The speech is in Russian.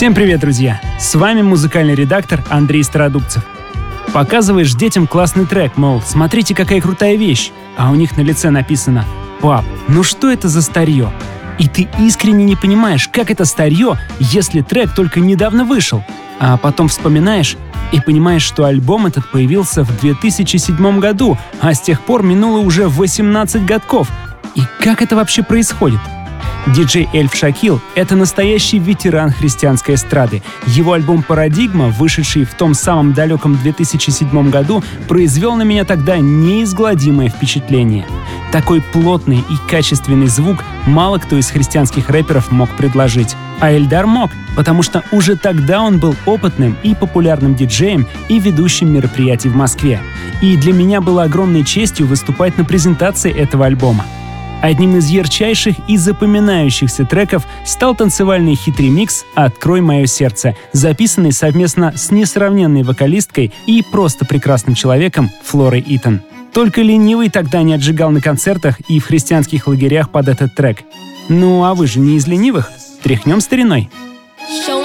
Всем привет, друзья! С вами музыкальный редактор Андрей Стародубцев. Показываешь детям классный трек, мол, смотрите, какая крутая вещь, а у них на лице написано: «Пап, ну что это за старье?» И ты искренне не понимаешь, как это старье, если трек только недавно вышел. А потом вспоминаешь и понимаешь, что альбом этот появился в 2007 году, а с тех пор минуло уже 18 годков. И как это вообще происходит? Диджей Эльф Шакил — это настоящий ветеран христианской эстрады. Его альбом «Парадигма», вышедший в том самом далеком 2007 году, произвел на меня тогда неизгладимое впечатление. Такой плотный и качественный звук мало кто из христианских рэперов мог предложить. А Эльдар мог, потому что уже тогда он был опытным и популярным диджеем и ведущим мероприятий в Москве. И для меня было огромной честью выступать на презентации этого альбома. Одним из ярчайших и запоминающихся треков стал танцевальный хит-ремикс «Открой мое сердце», записанный совместно с несравненной вокалисткой и просто прекрасным человеком Флорой Итан. Только ленивый тогда не отжигал на концертах и в христианских лагерях под этот трек. Ну а вы же не из ленивых? Тряхнем стариной.